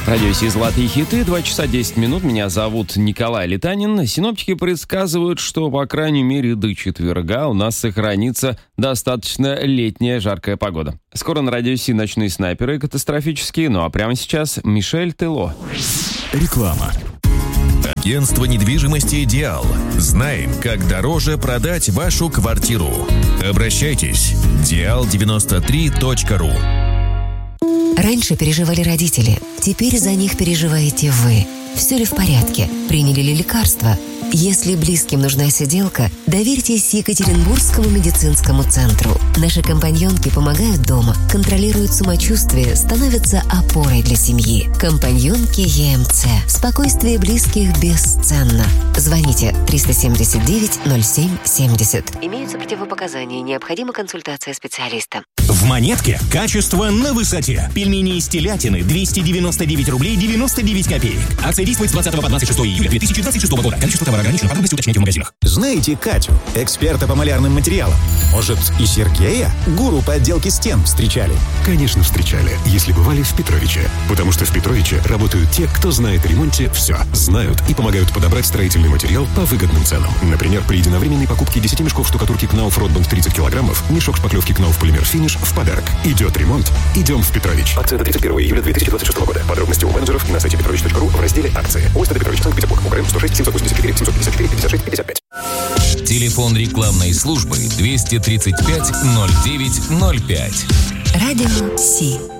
Радио Си «Золотые хиты», 2 часа 10 минут. Меня зовут Николай Литанин. Синоптики предсказывают, что, по крайней мере, до четверга у нас сохранится достаточно летняя жаркая погода. Скоро на Радио Си ночные снайперы катастрофические, ну а прямо сейчас Мишель Телло. Реклама. Агентство недвижимости «Идеал». Знаем, как дороже продать вашу квартиру. Обращайтесь. dial93.ru. Раньше переживали родители, теперь за них переживаете вы. Все ли в порядке? Приняли ли лекарства? Если близким нужна сиделка, доверьтесь Екатеринбургскому медицинскому центру. Наши компаньонки помогают дома, контролируют самочувствие, становятся опорой для семьи. Компаньонки ЕМЦ. Спокойствие близких бесценно. Звоните 379-07-70. Имеются противопоказания, необходима консультация специалиста. В «Монетке» качество на высоте. Пельмени из телятины 299 рублей 99 копеек. Акция действует с 20 по 26 июля 2026 года. Количество товара ограничено. Подробности уточняйте в магазинах. Знаете Катю, эксперта по малярным материалам? Может, и Сергея, гуру по отделке стен, встречали? Конечно, встречали, если бывали в Петровиче. Потому что в Петровиче работают те, кто знает о ремонте все. Знают и помогают подобрать строительный материал по выгодным ценам. Например, при единовременной покупке 10 мешков штукатурки Knauf Ротбанд 30 килограммов, мешок шпаклевки Knauf Полимер Финиш в подарок. Идет ремонт, идем в Петрович. Акция до 31 июля 2026 года. Подробности у менеджеров и на сайте petrovich.ru в разделе «Акции». ОСТ Петрович, Санкт-Петербург, Украина, 106 784 754 56 55. Телефон рекламной службы 235 09 05. Радио Си.